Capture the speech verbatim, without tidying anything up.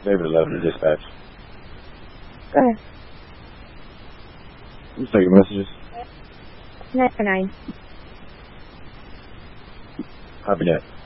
David eleven to dispatch. Go ahead. Let's take your messages. nine for nine. Copy that.